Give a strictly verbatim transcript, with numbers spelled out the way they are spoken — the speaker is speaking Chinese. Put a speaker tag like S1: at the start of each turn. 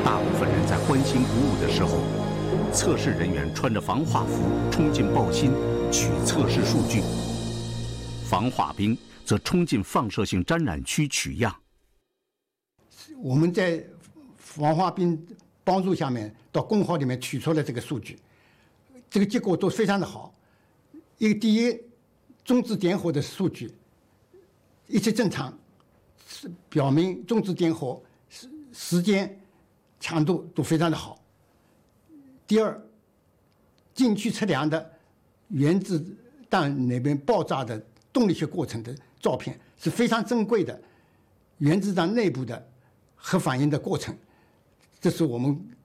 S1: 大部分人在欢欣鼓舞的时候，测试人员穿着防化服冲进爆心取测试数据，防化兵则冲进放射性沾染区取样。
S2: 我们在防化兵帮助下面到工号里面取出了这个数据，这个结果都非常的好。一个第一，中子点火的数据一切正常，表明中子点火时时间、强度都非常的好。第二，近距测量的原子弹那边爆炸的动力学过程的照片是非常珍贵的，原子弹内部的核反应的过程，这是我们